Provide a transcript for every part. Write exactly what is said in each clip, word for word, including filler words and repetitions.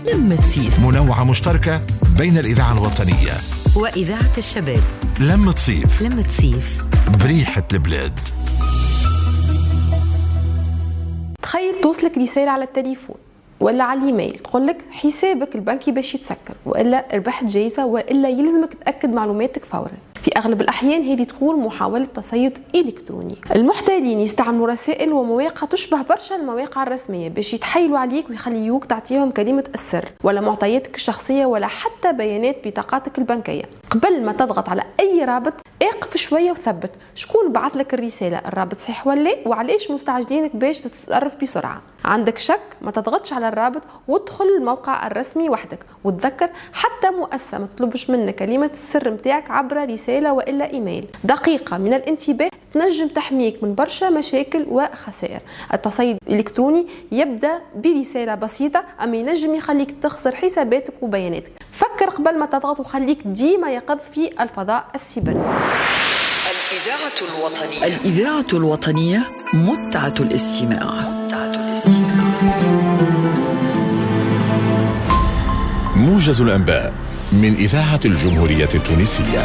لمة صيف، منوعة مشتركة بين الإذاعة الوطنية وإذاعة الشباب. لمة صيف، لمة صيف بريحة البلاد. تخيل توصلك رسالة على التليفون ولا على الايميل تقولك حسابك البنكي باش يتسكر، والا ربحت جايزه، والا يلزمك تاكد معلوماتك فورا. في اغلب الاحيان هذه تكون محاوله تصيد الكتروني. المحتالين يستعملوا رسائل ومواقع تشبه برشا المواقع الرسميه باش يتحايلوا عليك ويخليوك تعطيهم كلمه السر ولا معطياتك الشخصيه ولا حتى بيانات بطاقاتك البنكيه. قبل ما تضغط على اي رابط اقف شويه وثبت شكون بعث لك الرساله، الرابط صحيح ولا لا، وعلاش مستعجلينك باش تتصرف بسرعه. عندك شك ما تضغطش على الرابط وادخل الموقع الرسمي وحدك، وتذكر حتى مؤسسه ما تطلبش منك كلمه السر نتاعك عبر رساله والا ايميل. دقيقه من الانتباه تنجم تحميك من برشا مشاكل وخسائر. التصيد الالكتروني يبدا برساله بسيطه اما ينجم يخليك تخسر حساباتك وبياناتك. فكر قبل ما تضغط وخليك ديما يقظ في الفضاء السيبراني. الإذاعة الوطنية. الإذاعة الوطنية متعة الاستماع. متعة الاستماع. موجز الأنباء من إذاعة الجمهورية التونسية.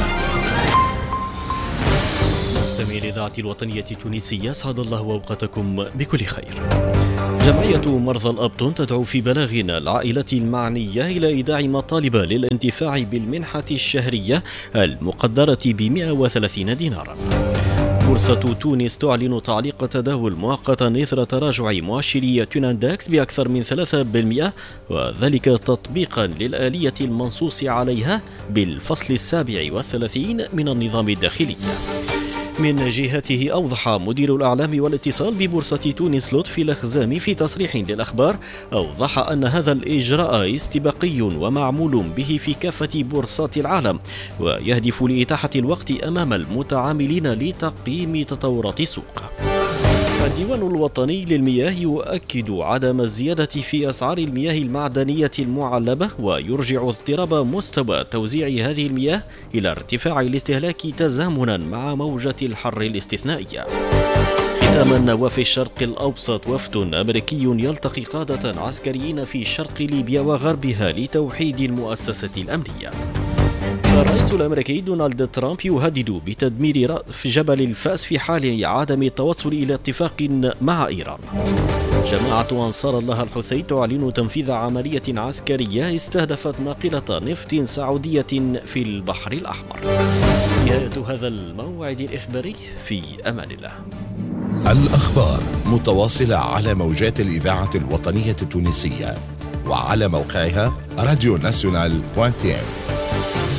مستمعي الإذاعة الوطنية التونسية، أسعد الله أوقاتكم بكل خير. جمعية مرضى الأبطن تدعو في بلاغ العائلات المعنية إلى إيداع مطالب للانتفاع بالمنحة الشهرية المقدرة ب مئة وثلاثين دينارا. بورصة تونس تعلن تعليق تداول مؤقتا إثر تراجع مؤشري تونانداكس بأكثر من ثلاثة بالمئة، وذلك تطبيقا للآلية المنصوص عليها بالفصل السابع والثلاثين من النظام الداخلي. من جهته أوضح مدير الأعلام والاتصال ببورصة تونس لطفي الأخزامي في تصريح للأخبار، أوضح أن هذا الإجراء استباقي ومعمول به في كافة بورصات العالم، ويهدف لإتاحة الوقت أمام المتعاملين لتقييم تطورات السوق. الديوان الوطني للمياه يؤكد عدم الزيادة في أسعار المياه المعدنية المعلبة، ويرجع اضطراب مستوى توزيع هذه المياه إلى ارتفاع الاستهلاك تزامنا مع موجة الحر الاستثنائية. ختاما، وفي الشرق الأوسط وفد أمريكي يلتقي قادة عسكريين في شرق ليبيا وغربها لتوحيد المؤسسة الأمنية. الرئيس الأمريكي دونالد ترامب يهدد بتدمير رأف جبل الفأس في حال عدم التوصل إلى اتفاق مع إيران. جماعة أنصار الله الحوثي تعلن تنفيذ عملية عسكرية استهدفت ناقلة نفط سعودية في البحر الأحمر. نهاية هذا الموعد الإخباري، في أمان الله. الأخبار متواصلة على موجات الإذاعة الوطنية التونسية وعلى موقعها راديو ناسيونال دوت تي إم.